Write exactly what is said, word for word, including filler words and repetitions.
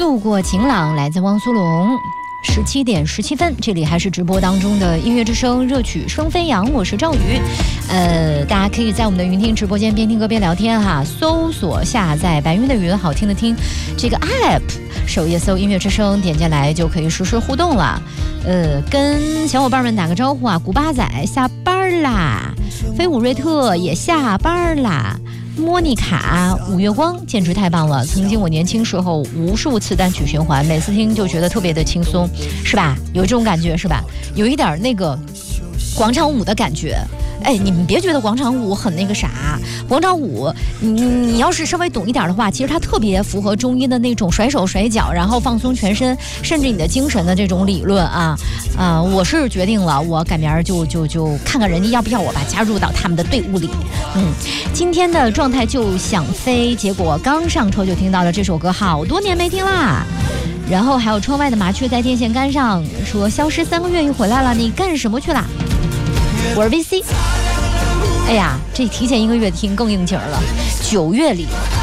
路过晴朗，来自汪苏泷。十七点十七分，这里还是直播当中的音乐之声，热曲声飞扬，我是赵宇。呃，大家可以在我们的云听直播间边听歌边聊天哈，搜索下载白云的云，好听的听这个 app， 首页搜音乐之声，点进来就可以实时互动了。呃，跟小伙伴们打个招呼啊，古巴仔下班啦，飞舞瑞特也下班啦。莫妮卡、五月光简直太棒了！曾经我年轻时候无数次单曲循环，每次听就觉得特别的轻松，是吧？有这种感觉是吧？有一点那个广场舞的感觉。哎，你们别觉得广场舞很那个啥，广场舞你你要是稍微懂一点的话，其实它特别符合中医的那种甩手甩脚，然后放松全身，甚至你的精神的这种理论啊啊！我是决定了，我改明儿就就就看看人家要不要我吧，加入到他们的队伍里。嗯，今天的状态就想飞，结果刚上车就听到了这首歌，好多年没听啦。然后还有窗外的麻雀在电线杆上说消失三个月又回来了，你干什么去啦？我是 V C。哎呀，这提前一个月听更应景了，九月里